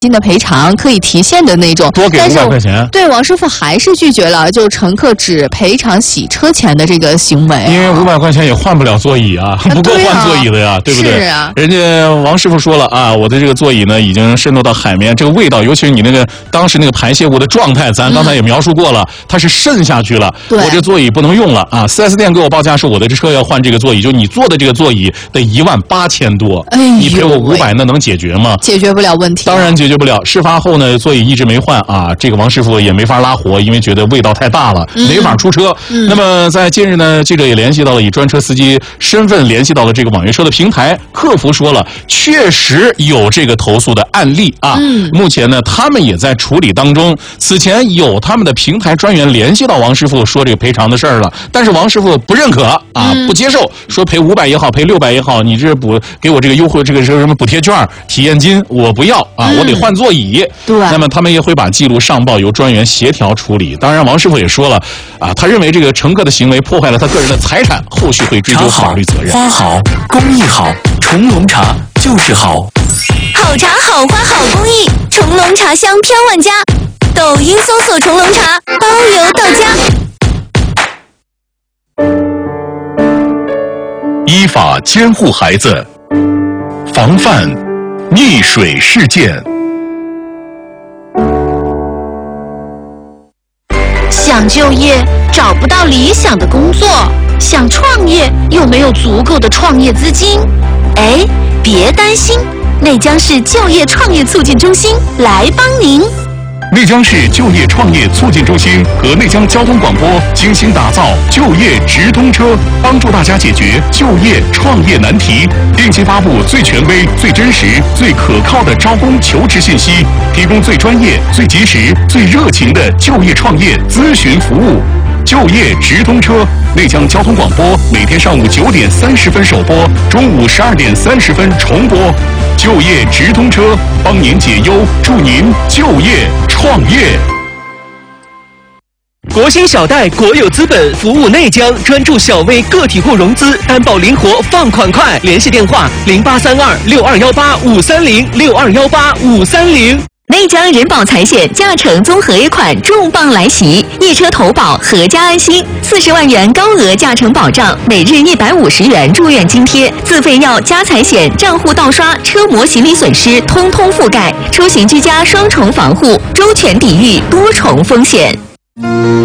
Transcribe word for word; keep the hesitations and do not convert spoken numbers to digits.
金的赔偿可以提现的那种， 多给五百块钱。 对，王师傅还是拒绝了，就乘客只赔偿洗车钱的这个行为、啊。 因为五百块钱也换不了座椅啊，不够换座椅的呀， 对,、啊、对不对？ 是啊。 人家王师傅说了啊，我的这个座椅呢已经渗透到海绵，这个味道，尤其是你那个当时那个排泄物的状态，咱刚才也描述过了，嗯、它是渗下去了。我这座椅不能用了啊 ！四 S 店给我报价说我的这车要换这个座椅，就你坐的这个座椅得一万八千多，哎，你赔我五百，那能解决吗？ 解决不了问题、啊， 当然解决不了。事发后呢，座椅一直没换啊，这个王师傅也没法拉活，因为觉得味道太大了，嗯、没法出车。嗯、那么在近日呢，记者也联系到了以专车司机身份联系到了这个网约车的平台，客服说了，确实有这个投诉的案例啊。嗯、目前呢，他们也在处理当中。此前有他们的平台专员联系到王师傅说这个赔偿的事儿了，但是王师傅不认可啊，嗯、不接受，说赔五百也好，赔六百也好，你这补给我这个优惠，这个什么补贴券、体验金，我不要啊，嗯、我得换座椅。 对， 那么他们也会把记录上报，由专员协调处理。当然，王师傅也说了啊，他认为这个乘客的行为破坏了他个人的财产，后续会追究法律责任。 花好，工艺好，重隆茶就是好。 好茶好花好工艺，重隆茶香飘万家。抖音搜索重隆茶，包邮到家。 依法监护孩子，防范溺水事件。 想就业找不到理想的工作，想创业又没有足够的创业资金。哎，别担心，内江市就业创业促进中心来帮您。 内江市就业创业促进中心和内江交通广播精心打造就业直通车，帮助大家解决就业创业难题，定期发布最权威、最真实、最可靠的招工求职信息，提供最专业、最及时、最热情的就业创业咨询服务。就业直通车，内江交通广播每天上午九点三十分首播，中午十二点三十分重播。就业直通车，帮您解忧，助您就业创业。 国兴小贷国有资本服务内江，专注小微个体户融资，担保灵活，放款快。联系电话零八三二六二幺八五三零六二幺八五三零。 内江人保财险驾乘综合 A 款重磅来袭，一车投保，阖家安心，四十万元高额驾乘保障，每日一百五十元住院津贴，自费药、加财险、账户盗刷、车模行李损失通通覆盖，出行居家双重防护，周全抵御多重风险。